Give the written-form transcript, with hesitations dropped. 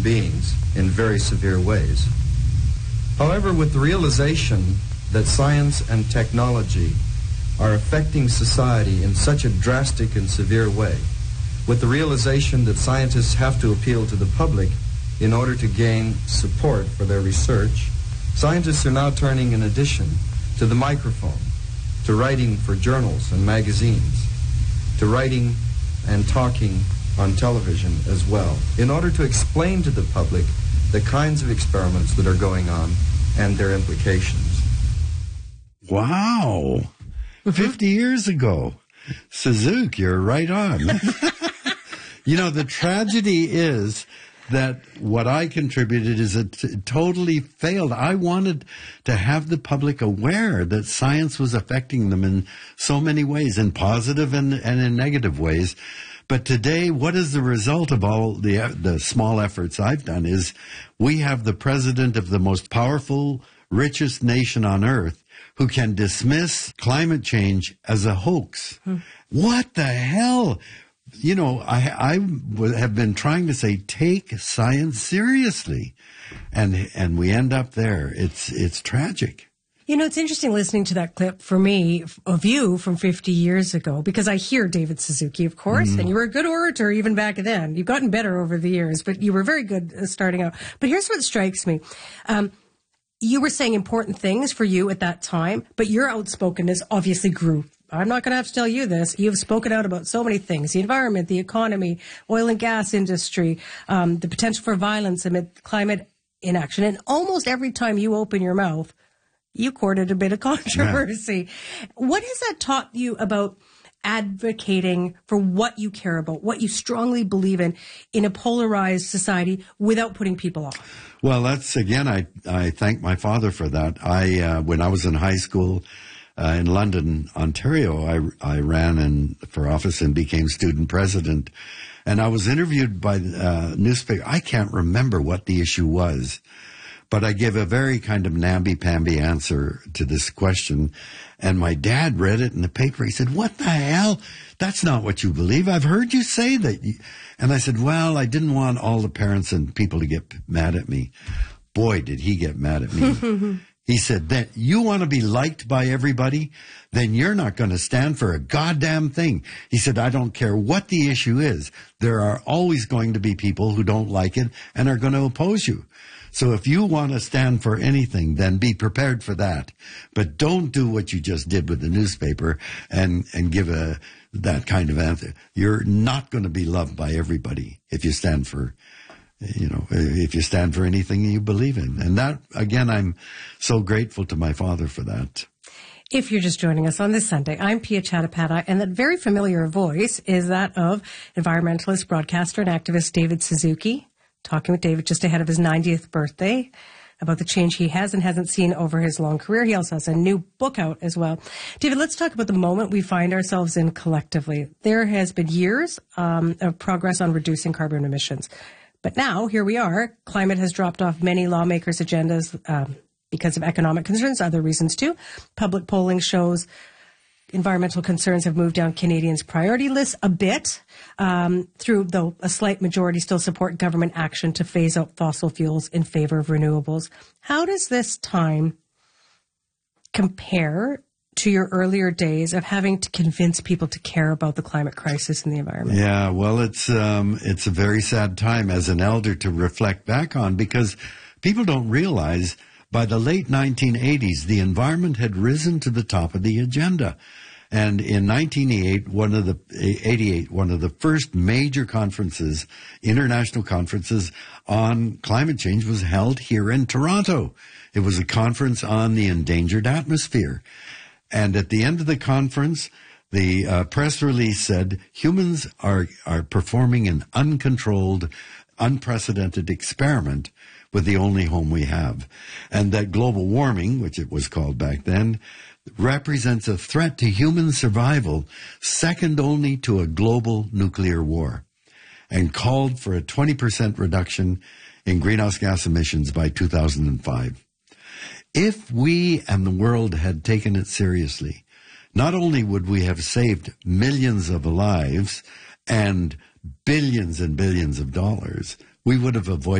human beings in very severe ways. However, with the realization that science and technology are affecting society in such a drastic and severe way, with the realization that scientists have to appeal to the public in order to gain support for their research, scientists are now turning, in addition to the microphone, to writing for journals and magazines, to writing and talking on television as well, in order to explain to the public the kinds of experiments that are going on and their implications. Wow. 50 years ago. Suzuki, you're right on. You know, the tragedy is that what I contributed is it totally failed. I wanted to have the public aware that science was affecting them in so many ways, in positive and in negative ways. But today, what is the result of all the small efforts I've done is we have the president of the most powerful, richest nation on earth who can dismiss climate change as a hoax. What the hell? You know, I have been trying to say, take science seriously. And we end up there. It's tragic. You know, it's interesting listening to that clip for me of you from 50 years ago, because I hear David Suzuki, of course, and you were a good orator even back then. You've gotten better over the years, but you were very good starting out. But here's what strikes me. You were saying important things for you at that time, but your outspokenness obviously grew. I'm not going to have to tell you this. You've spoken out about so many things: the environment, the economy, oil and gas industry, the potential for violence amid climate inaction. And almost every time you open your mouth, you courted a bit of controversy. Yeah. What has that taught you about advocating for what you care about, what you strongly believe in a polarized society without putting people off? Well, that's, again, I thank my father for that. When I was in high school in London, Ontario, I ran for office and became student president. And I was interviewed by a newspaper. I can't remember what the issue was, but I gave a very kind of namby-pamby answer to this question. And my dad read it in the paper. He said, "What the hell? That's not what you believe. I've heard you say that." And I said, well, I didn't want all the parents and people to get mad at me. Boy, did he get mad at me. He said, that you want to be liked by everybody? Then you're not going to stand for a goddamn thing. He said, I don't care what the issue is. There are always going to be people who don't like it and are going to oppose you. So if you want to stand for anything, then be prepared for that. But don't do what you just did with the newspaper and give that kind of answer. You're not going to be loved by everybody if you stand for, if you stand for anything you believe in. And that, again, I'm so grateful to my father for that. If you're just joining us on this Sunday, I'm Pia Chattopadhyay, and that very familiar voice is that of environmentalist, broadcaster, and activist David Suzuki. Talking with David just ahead of his 90th birthday about the change he has and hasn't seen over his long career. He also has a new book out as well. David, let's talk about the moment we find ourselves in collectively. There has been years of progress on reducing carbon emissions. But now, here we are. Climate has dropped off many lawmakers' agendas because of economic concerns, other reasons too. Public polling shows environmental concerns have moved down Canadians' priority lists a bit, though a slight majority still support government action to phase out fossil fuels in favor of renewables. How does this time compare to your earlier days of having to convince people to care about the climate crisis and the environment? Yeah, well, it's a very sad time as an elder to reflect back on, because people don't realize by the late 1980s, the environment had risen to the top of the agenda. And in 1988, one of the first major conferences, international conferences on climate change, was held here in Toronto. It was a conference on the endangered atmosphere. And at the end of the conference, the press release said, humans are performing an uncontrolled, unprecedented experiment with the only home we have. And that global warming, which it was called back then, represents a threat to human survival, second only to a global nuclear war, and called for a 20% reduction in greenhouse gas emissions by 2005. If we and the world had taken it seriously, not only would we have saved millions of lives and billions of dollars, we would have avoided